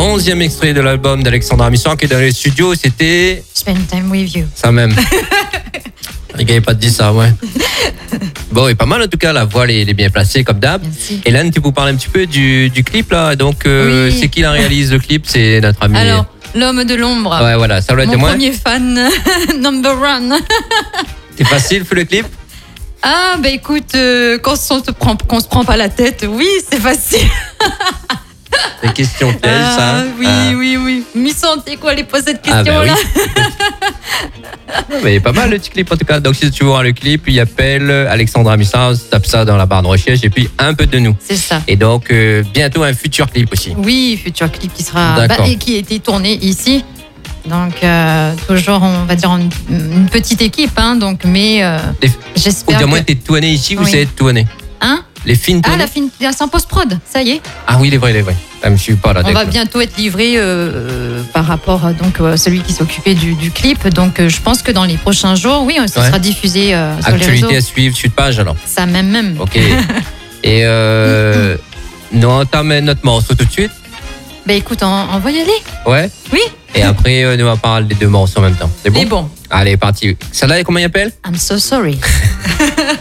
11e extrait de l'album d'Alexandra Amissan qui est dans les studios. C'était Spend time with you. ça même. Il n'avait pas dit ça, ouais. Bon, et pas mal en tout cas, la voix elle est bien placée comme d'hab. Merci. Hélène, tu peux parler un petit peu du clip là. Donc, Oui. c'est qui la réalise le clip? C'est notre ami. Alors, l'homme de l'ombre. Ouais, voilà, ça doit être Mon moi. premier fan, number one. C'est facile, fais le clip. Ah, bah écoute, qu'on se prend pas la tête, oui, c'est facile. Des questions pièges, ça. Oui, Ah. oui. Missante, c'est quoi, les pose cette Ah, bah question-là? Mais pas mal le petit clip en tout cas. Donc si tu veux voir le clip, il appelle Alexandra Amissan, tape ça dans la barre de recherche et puis un peu de nous. C'est ça. Et donc bientôt un futur clip aussi. Oui, futur clip qui sera D'accord. et qui a été tourné ici. Donc toujours, on va dire une petite équipe, hein. Donc, mais Faut j'espère. dire moi, Que... t'es tout année ici, vous Oui. savez tout année. Hein? Les films Ah, tournés. c'est en post-prod, ça y est. Ah oui, il est vrai. Ah, je me suis pas là. On va d'accord. bientôt être livré par rapport donc celui qui s'occupait du clip. Donc je pense que dans les prochains jours, oui, ce Ouais. sera diffusé sur les Actualité réseaux. à suivre, sur de page alors. Ça même. Ok. Et nous on t'amène notre morceau tout de suite. Bah écoute, on va y aller. Ouais. Oui. Et après nous on va parler des deux morceaux en même temps. C'est bon. Mais bon, Allez, parti. Celle-là, comment il appelle? I'm so sorry.